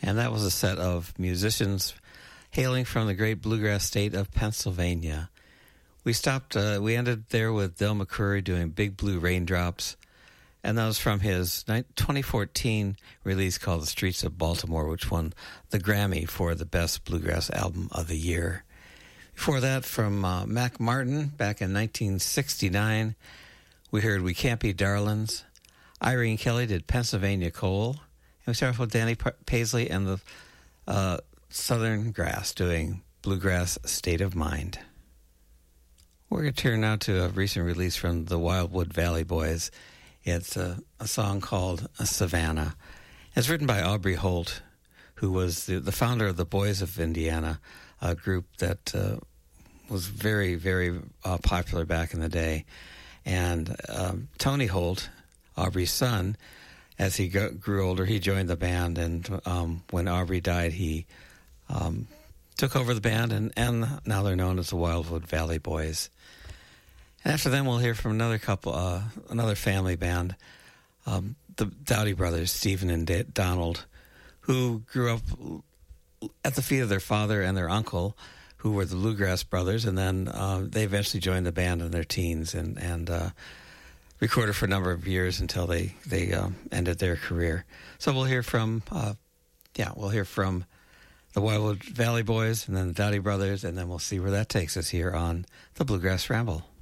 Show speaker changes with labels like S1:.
S1: And that was a set of musicians hailing from the great bluegrass state of Pennsylvania. We ended there with Del McCoury doing Big Blue Raindrops, and that was from his 2014 release called The Streets of Baltimore, which won the Grammy for the Best Bluegrass Album of the Year. Before that, from Mac Martin, back in 1969, we heard We Can't Be Darlings. Irene Kelly did Pennsylvania Coal. And we started off with Danny Paisley and the Southern Grass doing Bluegrass State of Mind. We're going to turn now to a recent release from the Wildwood Valley Boys. It's a song called Savannah. It's written by Aubrey Holt, who was the founder of the Boys of Indiana, a group that was very, very popular back in the day. And Tony Holt, Aubrey's son, as he grew older, he joined the band. And when Aubrey died, he took over the band, and now they're known as the Wildwood Valley Boys. And after them, we'll hear from another family band, the Dowdy brothers, Stephen and Donald, who grew up at the feet of their father and their uncle, who were the Bluegrass Brothers, and then they eventually joined the band in their teens and recorded for a number of years until they ended their career. So we'll hear from the Wildwood Valley Boys and then the Dowdy Brothers, and then we'll see where that takes us here on the Bluegrass Ramble.